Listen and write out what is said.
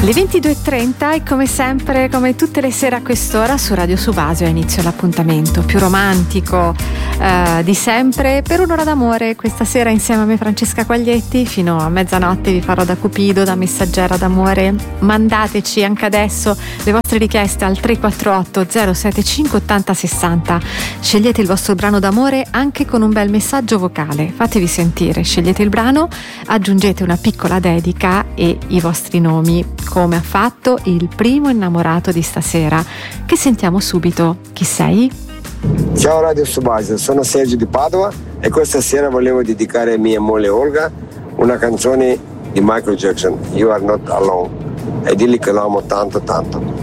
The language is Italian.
Le 22.30 e come sempre, come tutte le sere a quest'ora su Radio Subasio inizio l'appuntamento più romantico di sempre per un'ora d'amore. Questa sera insieme a me Francesca Quaglietti fino a mezzanotte vi farò da cupido, da messaggera d'amore. Mandateci anche adesso le vostre richieste al 348 075 80 60. Scegliete il vostro brano d'amore anche con un bel messaggio vocale, fatevi sentire, scegliete il brano, aggiungete una piccola dedica e i vostri nomi, come ha fatto il primo innamorato di stasera, che sentiamo subito. Chi sei? Ciao Radio Subasio, sono Sergio di Padova e questa sera volevo dedicare a mia moglie Olga una canzone di Michael Jackson, You Are Not Alone, e dirgli che l'amo tanto tanto.